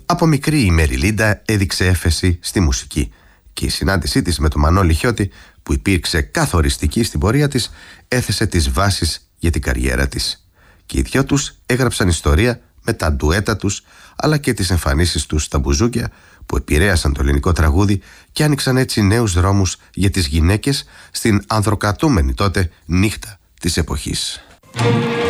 Από μικρή η Μεριλίντα έδειξε έφεση στη μουσική και η συνάντησή της με τον Μανώλη Χιώτη, που υπήρξε καθοριστική στην πορεία της, έθεσε τις βάσεις για την καριέρα της. Και οι δυο τους έγραψαν ιστορία με τα ντουέτα τους, αλλά και τις εμφανίσεις τους στα μπουζούκια, που επηρέασαν το ελληνικό τραγούδι και άνοιξαν έτσι νέους δρόμους για τις γυναίκες στην ανδροκρατούμενη τότε νύχτα της εποχής.